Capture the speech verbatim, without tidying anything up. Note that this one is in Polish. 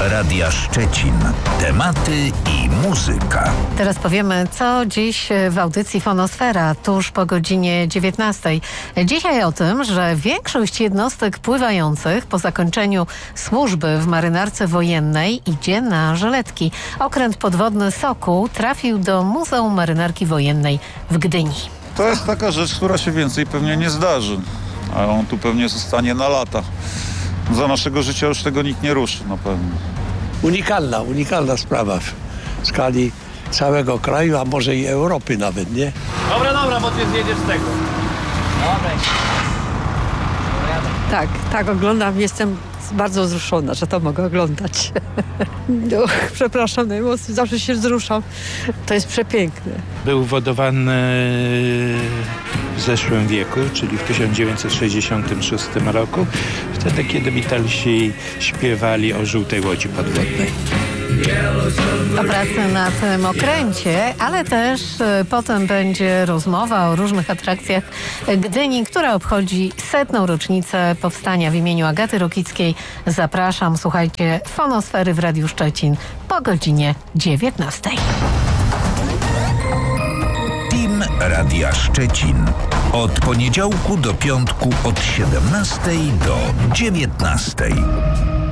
Radia Szczecin. Tematy i muzyka. Teraz powiemy, co dziś w audycji Fonosfera, tuż po godzinie dziewiętnastej. Dzisiaj o tym, że większość jednostek pływających po zakończeniu służby w marynarce wojennej idzie na żyletki. Okręt podwodny Sokół trafił do Muzeum Marynarki Wojennej w Gdyni. To jest taka rzecz, która się więcej pewnie nie zdarzy, a on tu pewnie zostanie na lata. Za naszego życia już tego nikt nie ruszy na pewno. Unikalna, unikalna sprawa w skali całego kraju, a może i Europy nawet, nie? Dobra, dobra, bo ty zjedziesz z tego. Dobra. Tak, tak oglądam. Jestem bardzo wzruszona, że to mogę oglądać. No, przepraszam najmocniej, zawsze się wzruszam. To jest przepiękne. Był wodowany w zeszłym wieku, czyli w tysiąc dziewięćset sześćdziesiątym szóstym roku, wtedy kiedy Beatlesi śpiewali o żółtej łodzi podwodnej. O pracy na tym okręcie, ale też y, potem będzie rozmowa o różnych atrakcjach Gdyni, która obchodzi setną rocznicę powstania. W imieniu Agaty Rokickiej zapraszam. Słuchajcie Fonosfery w Radiu Szczecin po godzinie dziewiętnastej. Team Radia Szczecin. Od poniedziałku do piątku od siedemnastej do dziewiętnastej.